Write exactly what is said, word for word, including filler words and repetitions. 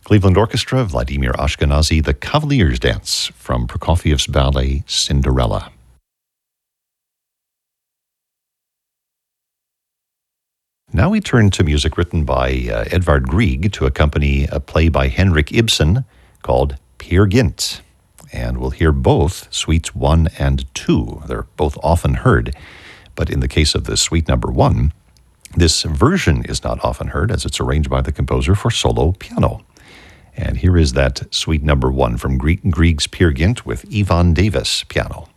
Cleveland Orchestra, Vladimir Ashkenazy, The Cavalier's Dance from Prokofiev's ballet Cinderella. Now we turn to music written by uh, Edvard Grieg to accompany a play by Henrik Ibsen called Peer Gynt. And we'll hear both suites one and two. They're both often heard, but in the case of the suite number one, this version is not often heard as it's arranged by the composer for solo piano. And here is that suite number one from Grieg's Peer Gynt with Ivan Davis piano.